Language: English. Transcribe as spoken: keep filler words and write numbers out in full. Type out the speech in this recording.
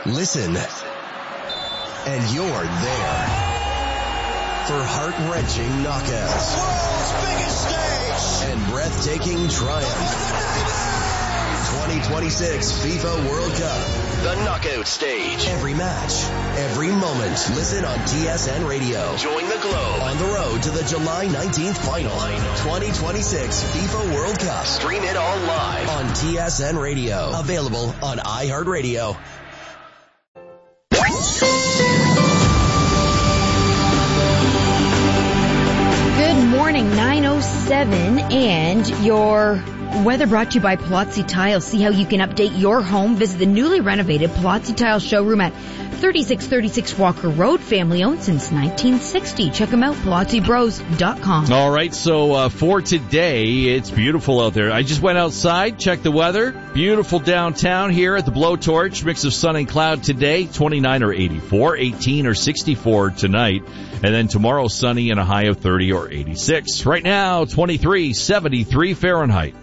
Listen, and you're there for heart-wrenching knockouts, the world's biggest stage, and breathtaking triumph. twenty twenty-six FIFA World Cup, the knockout stage. Every match, every moment. Listen on T S N Radio. Join the Globe on the road to the July nineteenth final. twenty twenty-six FIFA World Cup. Stream it all live on T S N Radio. Available on iHeartRadio. Good morning, nine oh seven, and your weather brought to you by Palazzi Tile. See how you can update your home. Visit the newly renovated Palazzi Tile showroom at thirty-six thirty-six Walker Road, family owned since nineteen sixty. Check them out, palazzi bros dot com. All right, so uh, for today, it's beautiful out there. I just went outside, checked the weather. Beautiful downtown here at the Blowtorch. Mix of sun and cloud today, twenty-nine or eighty-four, eighteen or sixty-four tonight. And then tomorrow, sunny and a high of thirty or eighty-six. Right now, twenty-three, seventy-three Fahrenheit.